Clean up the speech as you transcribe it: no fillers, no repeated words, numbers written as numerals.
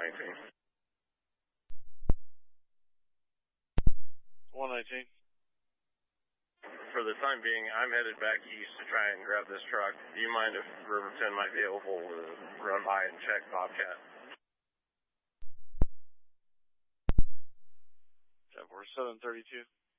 119. 119. For the time being, I'm headed back east to try and grab this truck. Do you mind if Riverton might be able to run by and check Bobcat? 732.